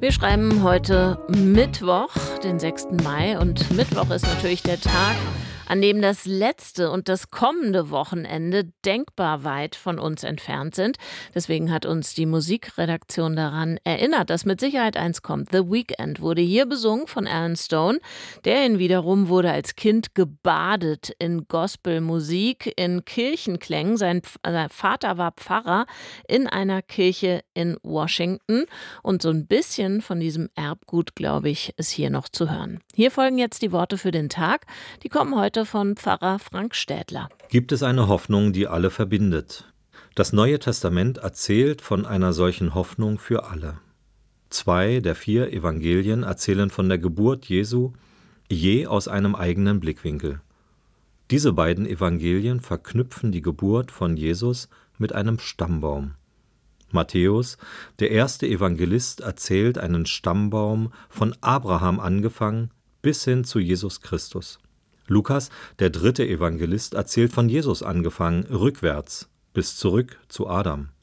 Wir schreiben heute Mittwoch, den 6. Mai, und Mittwoch ist natürlich der Tag, an dem das letzte und das kommende Wochenende denkbar weit von uns entfernt sind. Deswegen hat uns die Musikredaktion daran erinnert, dass mit Sicherheit eins kommt. The Weeknd wurde hier besungen von Alan Stone. Der wiederum wurde als Kind gebadet in Gospelmusik, in Kirchenklängen. Sein Vater war Pfarrer in einer Kirche in Washington. Und so ein bisschen von diesem Erbgut, glaube ich, ist hier noch zu hören. Hier folgen jetzt die Worte für den Tag. Die kommen heute von Pfarrer Frank Städler. Gibt es eine Hoffnung, die alle verbindet? Das Neue Testament erzählt von einer solchen Hoffnung für alle. 2 der 4 Evangelien erzählen von der Geburt Jesu, je aus einem eigenen Blickwinkel. Diese beiden Evangelien verknüpfen die Geburt von Jesus mit einem Stammbaum. Matthäus, der erste Evangelist, erzählt einen Stammbaum von Abraham angefangen bis hin zu Jesus Christus. Lukas, der dritte Evangelist, erzählt von Jesus angefangen, rückwärts bis zurück zu Adam.